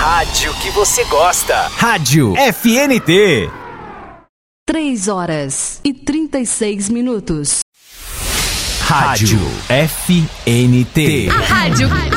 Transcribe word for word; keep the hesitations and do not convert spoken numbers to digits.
rádio que você gosta. Rádio F N T. três horas e trinta e seis minutos. Rádio F N T. A rádio